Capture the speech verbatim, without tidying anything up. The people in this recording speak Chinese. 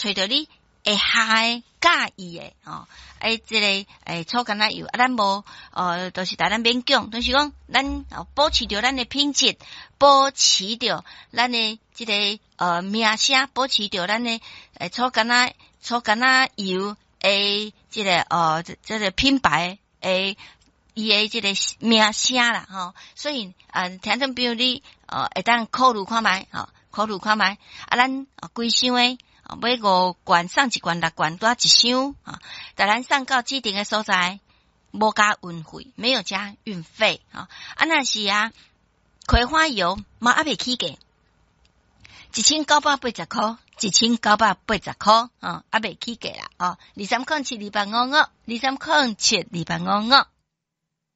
找到你会嗨介意的哦，诶，即、这个诶草橄榄油啊，咱无呃，都、就是大咱免讲，就是讲咱保持着咱的品质，保持着咱的即、这个呃名声，保持着咱的诶草橄榄草橄榄油诶，即、这个呃即、这个品牌诶。伊诶，即个名声啦，吼，所以啊，听众朋友你呃，会当考虑看觅，吼，考虑看觅，啊，咱啊，规箱诶，买五罐，送一罐六罐，多一箱啊，但咱送到指定诶所在，无加运费，没有加运费啊，啊，那是啊，葵花油嘛还未起价，一千九百八十块，一千九百八十块啊，还未起价啦，哦，二三空七二八五五，二三空七二八五五。